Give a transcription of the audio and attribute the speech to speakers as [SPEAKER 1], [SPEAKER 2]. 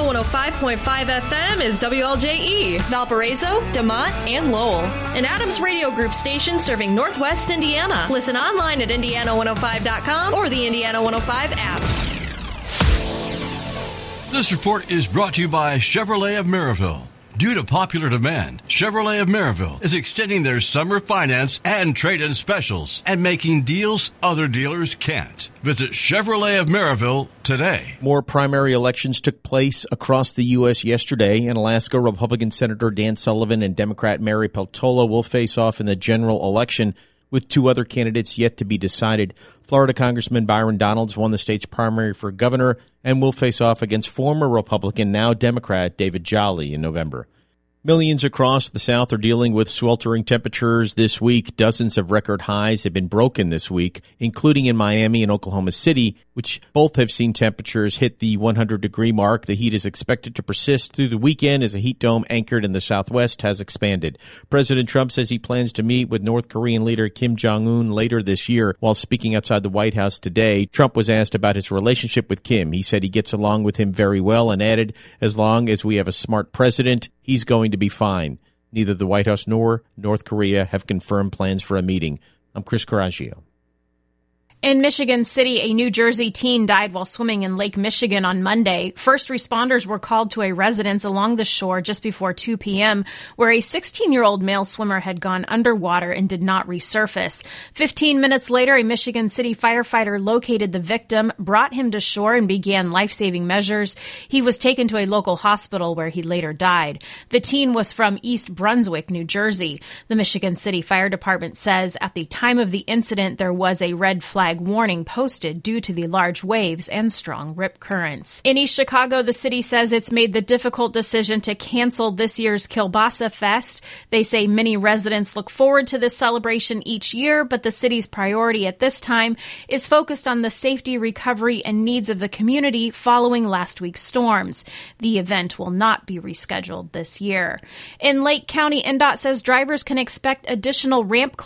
[SPEAKER 1] Indiana 105.5 FM is WLJE, Valparaiso, DeMont, and Lowell. An Adams Radio Group station serving Northwest Indiana. Listen online at Indiana105.com or the Indiana 105 app.
[SPEAKER 2] This report is brought to you by Chevrolet of Maryville. Due to popular demand, Chevrolet of Maryville is extending their summer finance and trade-in specials and making deals other dealers can't. Visit Chevrolet of Maryville today.
[SPEAKER 3] More primary elections took place across the U.S. yesterday. In Alaska, Republican Senator Dan Sullivan and Democrat Mary Peltola will face off in the general election, with two other candidates yet to be decided. Florida Congressman Byron Donalds won the state's primary for governor and will face off against former Republican, now Democrat, David Jolly in November. Millions across the South are dealing with sweltering temperatures this week. Dozens of record highs have been broken this week, including in Miami and Oklahoma City, which both have seen temperatures hit the 100-degree mark. The heat is expected to persist through the weekend as a heat dome anchored in the Southwest has expanded. President Trump says he plans to meet with North Korean leader Kim Jong-un later this year. While speaking outside the White House today, Trump was asked about his relationship with Kim. He said he gets along with him very well and added, as long as we have a smart president, he's going to be fine. Neither the White House nor North Korea have confirmed plans for a meeting. I'm Chris Coraggio.
[SPEAKER 4] In Michigan City, a New Jersey teen died while swimming in Lake Michigan on Monday. First responders were called to a residence along the shore just before 2 p.m., where a 16-year-old male swimmer had gone underwater and did not resurface. 15 minutes later, a Michigan City firefighter located the victim, brought him to shore, and began life-saving measures. He was taken to a local hospital where he later died. The teen was from East Brunswick, New Jersey. The Michigan City Fire Department says at the time of the incident, there was a red flag warning posted due to the large waves and strong rip currents. In East Chicago, the city says it's made the difficult decision to cancel this year's Kielbasa Fest. They say many residents look forward to this celebration each year, but the city's priority at this time is focused on the safety, recovery, and needs of the community following last week's storms. The event will not be rescheduled this year. In Lake County, NDOT says drivers can expect additional ramp